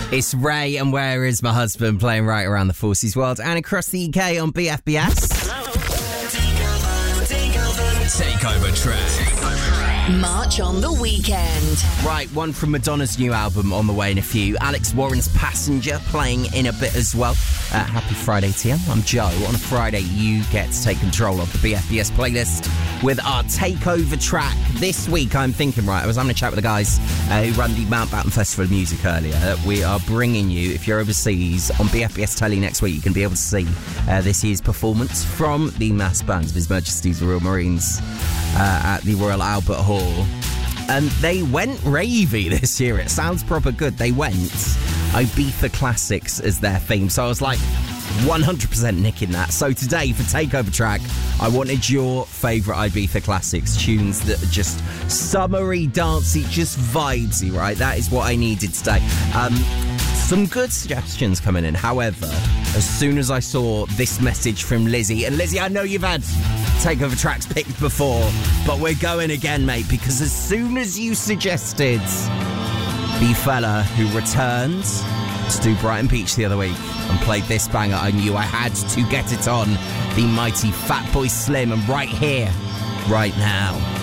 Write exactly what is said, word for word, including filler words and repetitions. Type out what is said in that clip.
It's Ray and Where Is My Husband playing right around the Forces world and across the U K on B F B S. Takeover track. March on the weekend. Right, one from Madonna's new album on the way in a few. Alex Warren's Passenger playing in a bit as well. Uh, happy Friday to you. I'm Joe. On a Friday, you get to take control of the B F B S playlist with our Takeover track. This week, I'm thinking, right, I was having a chat with the guys uh, who run the Mountbatten Festival of Music earlier. We are bringing you, if you're overseas, on B F B S Telly next week, you can be able to see uh, this year's performance from the mass band of His Majesty's Royal Marines uh, at the Royal Albert Hall. And they went ravey this year. It sounds proper good. They went Ibiza Classics as their theme. So I was like, one hundred percent nicking that. So today, for Takeover Track, I wanted your favourite Ibiza Classics. Tunes that are just summery, dancey, just vibesy, right? That is what I needed today. Um, some good suggestions coming in. However, as soon as I saw this message from Lizzie, and Lizzie, I know you've had Takeover Tracks picked before, but we're going again, mate, because as soon as you suggested the fella who returned to do Brighton Beach the other week and played this banger, I knew I had to get it on. The mighty Fatboy Slim, and right here, right now.